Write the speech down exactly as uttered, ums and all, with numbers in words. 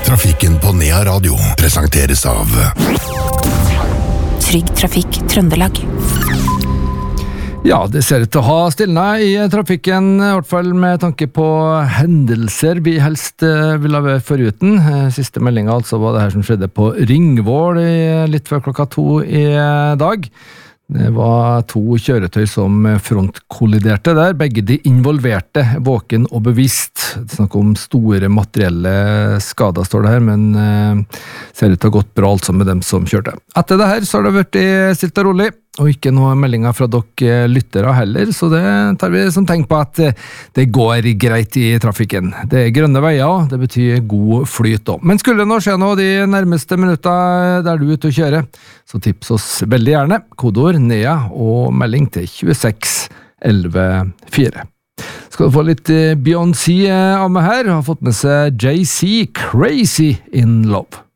Trafikken på Nea Radio presenteres av Trygg Trafikk Trøndelag. Ja, det ser ut til å ha stilnet i trafikken, i hvert fall med tanke på hendelser vi helst vil ha foruten. Siste meldingen altså var det her som skjedde på Ringvoll litt før klokka to i dag. Det var to kjøretøy som frontkolliderte der, begge de involverte, våken og bevisst. Det er snakk om store materielle skader, står det her, men eh, ser ut til å ha gått bra altså med dem som kjørte. Etter det her så har det vært stilt og rolig, og ikke noen meldinger fra dere lyttere heller, så det tar vi som tegn på at det går greit i trafikken. Det er grønne veier, det betyr god flyt også. Men skulle det nå skje noe de nærmeste minutter der du er ute og kjører, så tips oss veldig gjerne. Kodeord Nea og melding til tjueseks elleve fire. Skal du få litt Beyoncé av meg her, har fått med seg Jay-Z, Crazy in Love.